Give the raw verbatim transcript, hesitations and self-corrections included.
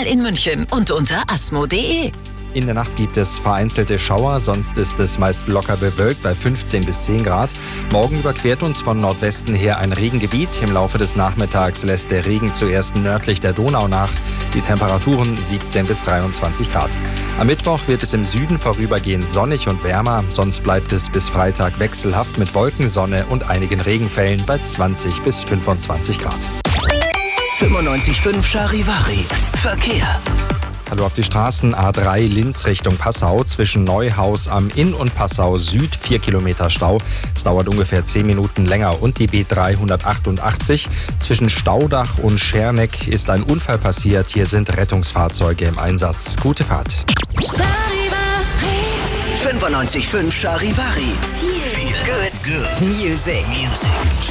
überall in München und unter asmo punkt de. In der Nacht gibt es vereinzelte Schauer, sonst ist es meist locker bewölkt bei fünfzehn bis zehn Grad. Morgen überquert uns von Nordwesten her ein Regengebiet. Im Laufe des Nachmittags lässt der Regen zuerst nördlich der Donau nach. Die Temperaturen siebzehn bis dreiundzwanzig Grad. Am Mittwoch wird es im Süden vorübergehend sonnig und wärmer. Sonst bleibt es bis Freitag wechselhaft mit Wolken, Sonne und einigen Regenfällen bei zwanzig bis fünfundzwanzig Grad. fünfundneunzig Komma fünf Charivari. Verkehr. Hallo auf die Straßen. A drei Linz Richtung Passau. Zwischen Neuhaus am Inn und Passau Süd vier Kilometer Stau. Es dauert ungefähr zehn Minuten länger. Und die B dreihundertachtundachtzig. Zwischen Staudach und Scherneck ist ein Unfall passiert. Hier sind Rettungsfahrzeuge im Einsatz. Gute Fahrt. fünfundneunzig Komma fünf Charivari. Viel good, Good music. Music.